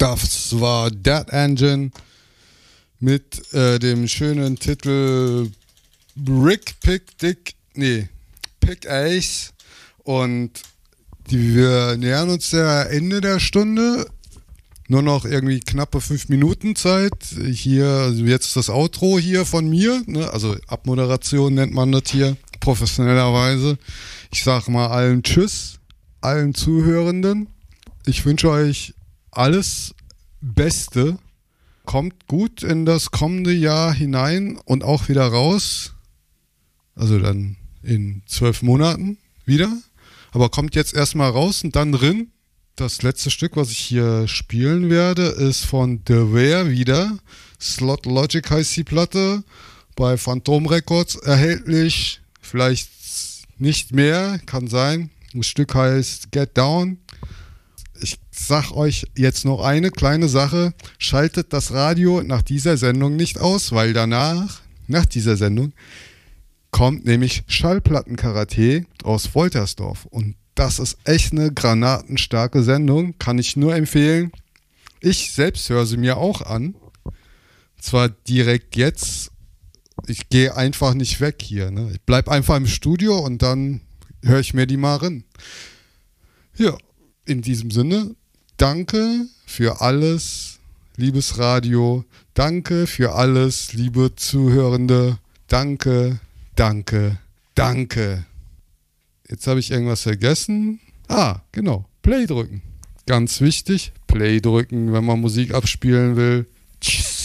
Das war Dead Engine mit dem schönen Titel Pick Ace. Und wir nähern uns der Ende der Stunde. Nur noch irgendwie knappe 5 Minuten Zeit. Hier, also jetzt das Outro hier von mir. Ne? Also Abmoderation nennt man das hier professionellerweise. Ich sage mal allen Tschüss, allen Zuhörenden. Ich wünsche euch alles Beste. Kommt gut in das kommende Jahr hinein und auch wieder raus. Also dann in 12 Monaten wieder. Aber kommt jetzt erstmal raus und dann drin. Das letzte Stück, was ich hier spielen werde, ist von The Ware wieder. Slot Logic heißt die Platte. Bei Phantom Records erhältlich. Vielleicht nicht mehr, kann sein. Das Stück heißt Get Down. Ich sag euch jetzt noch eine kleine Sache. Schaltet das Radio nach dieser Sendung nicht aus, weil danach, nach dieser Sendung, kommt nämlich Schallplatten-Karate aus Woltersdorf. Und das ist echt eine granatenstarke Sendung. Kann ich nur empfehlen. Ich selbst höre sie mir auch an. Zwar direkt jetzt. Ich gehe einfach nicht weg hier. Ne? Ich bleibe einfach im Studio und dann höre ich mir die mal rein. Ja, in diesem Sinne, danke für alles, liebes Radio. Danke für alles, liebe Zuhörende. Danke, danke, danke. Jetzt habe ich irgendwas vergessen. Genau, Play drücken. Ganz wichtig, Play drücken, wenn man Musik abspielen will. Tschüss.